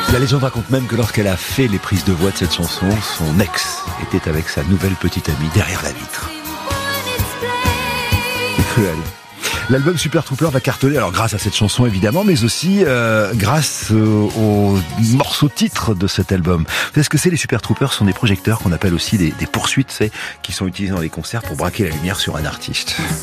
La légende raconte même que lorsqu'elle a fait les prises de voix de cette chanson, son ex était avec sa nouvelle petite amie derrière la vitre. C'est cruel. L'album Super Trooper va cartonner, alors grâce à cette chanson évidemment, mais aussi grâce aux morceaux titres de cet album. Vous savez ce que c'est, les Super Troopers? Ce sont des projecteurs qu'on appelle aussi des poursuites, qui sont utilisés dans les concerts pour braquer la lumière sur un artiste.